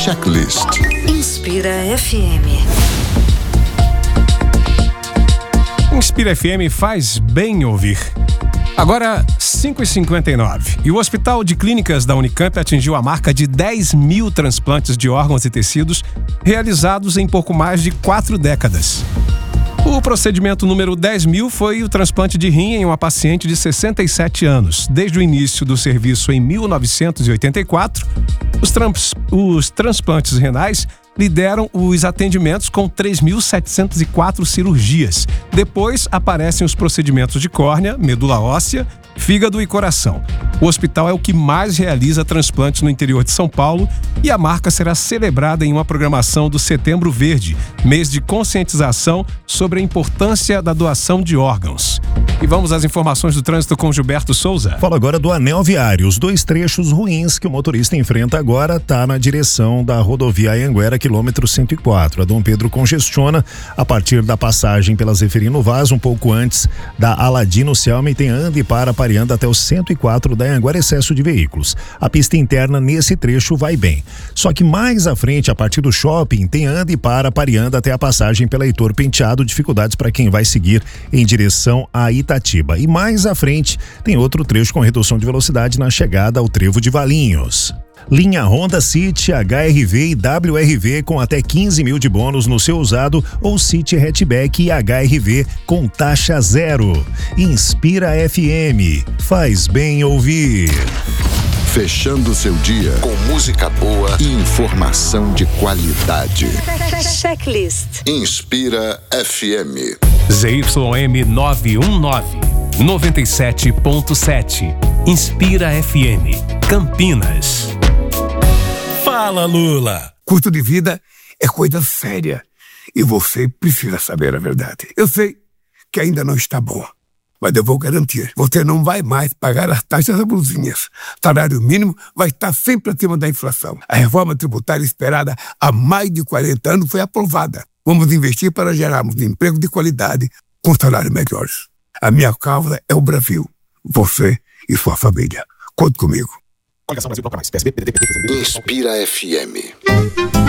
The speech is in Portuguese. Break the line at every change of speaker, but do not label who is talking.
Checklist.
Inspira FM.
Inspira FM faz bem ouvir. Agora, 5h59. E o Hospital de Clínicas da Unicamp atingiu a marca de 10 mil transplantes de órgãos e tecidos realizados em pouco mais de 4 décadas. O procedimento número 10 mil foi o transplante de rim em uma paciente de 67 anos. Desde o início do serviço em 1984, os transplantes renais lideram os atendimentos com 3.704 cirurgias. Depois aparecem os procedimentos de córnea, medula óssea, fígado e coração. O hospital é o que mais realiza transplantes no interior de São Paulo e a marca será celebrada em uma programação do Setembro Verde, mês de conscientização sobre a importância da doação de órgãos. E vamos às informações do trânsito com Gilberto Souza.
Fala agora do anel viário. Os 2 trechos ruins que o motorista enfrenta agora tá na direção da rodovia Anhanguera, quilômetro 104. A Dom Pedro congestiona a partir da passagem pela Zeferino Vaz, um pouco antes da Aladino Selma, e tem anda e para pareando até o 104 da Anhanguera, excesso de veículos. A pista interna nesse trecho vai bem. Só que mais à frente, a partir do shopping, tem anda e para pareando até a passagem pela Heitor Penteado, dificuldades para quem vai seguir em direção a Itatiba. E mais à frente tem outro trecho com redução de velocidade na chegada ao trevo de Valinhos. Linha Honda City, HRV e WRV com até 15 mil de bônus no seu usado, ou City Hatchback e HRV com taxa zero. Inspira FM, faz bem ouvir.
Fechando seu dia com música boa e informação de qualidade.
Checklist.
Inspira FM.
ZYM 919, 97.7. Inspira FM, Campinas.
Fala, Lula! Custo de vida é coisa séria e você precisa saber a verdade. Eu sei que ainda não está bom, mas eu vou garantir. Você não vai mais pagar as taxas abusivas. Salário mínimo vai estar sempre acima da inflação. A reforma tributária esperada há mais de 40 anos foi aprovada. Vamos investir para gerarmos emprego de qualidade com salários melhores. A minha causa é o Brasil. Você e sua família. Conte comigo.
Inspira FM.